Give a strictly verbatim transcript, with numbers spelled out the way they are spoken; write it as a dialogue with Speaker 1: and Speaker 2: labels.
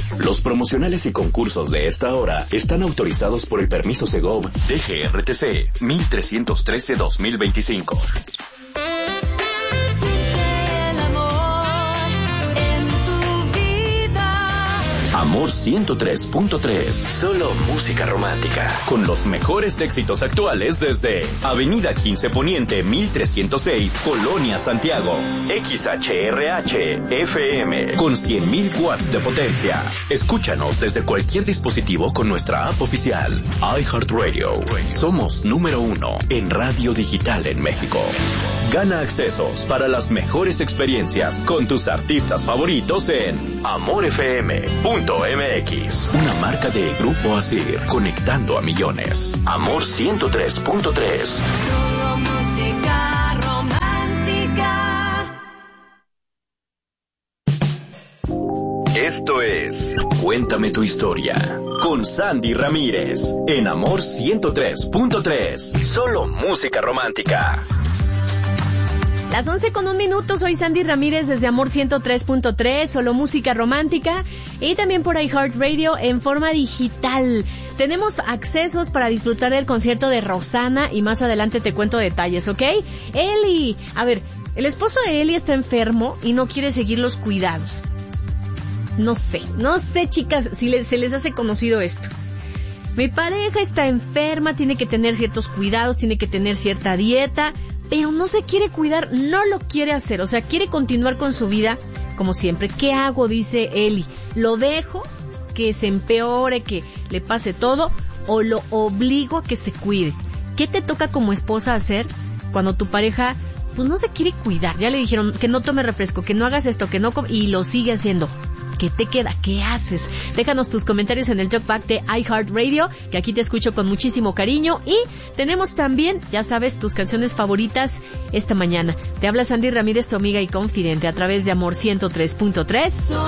Speaker 1: Los promocionales y concursos de esta hora están autorizados por el permiso Segov D G R T C mil trescientos trece guión dos mil veinticinco. Amor ciento tres punto tres, solo música romántica, con los mejores éxitos actuales desde Avenida quince Poniente mil trescientos seis, Colonia Santiago, X H R H F M, con cien mil watts de potencia. Escúchanos desde cualquier dispositivo con nuestra app oficial, iHeartRadio. Somos número uno en radio digital en México. Gana accesos para las mejores experiencias con tus artistas favoritos en amor f m punto m x, una marca de Grupo Asir, conectando a millones. Amor ciento tres punto tres.
Speaker 2: Solo música romántica.
Speaker 1: Esto es Cuéntame tu historia con Sandy Ramírez en Amor ciento tres punto tres. Solo música romántica.
Speaker 3: Las once con un minuto, soy Sandy Ramírez desde Amor ciento tres punto tres, solo música romántica, y también por iHeartRadio en forma digital. Tenemos accesos para disfrutar del concierto de Rosana y más adelante te cuento detalles, ¿ok? Eli, a ver, el esposo de Eli está enfermo y no quiere seguir los cuidados. No sé, no sé, chicas, si les, se les hace conocido esto. Mi pareja está enferma, tiene que tener ciertos cuidados, tiene que tener cierta dieta, pero no se quiere cuidar, no lo quiere hacer, o sea, quiere continuar con su vida como siempre. ¿Qué hago?, dice Eli. ¿Lo dejo que se empeore, que le pase todo, o lo obligo a que se cuide? ¿Qué te toca como esposa hacer cuando tu pareja pues no se quiere cuidar? Ya le dijeron que no tome refresco, que no hagas esto, que no com- y lo sigue haciendo. ¿Qué te queda? ¿Qué haces? Déjanos tus comentarios en el Talkback de iHeartRadio, que aquí te escucho con muchísimo cariño. Y tenemos también, ya sabes, tus canciones favoritas esta mañana. Te habla Sandy Ramírez, tu amiga y confidente, a través de Amor ciento tres punto tres.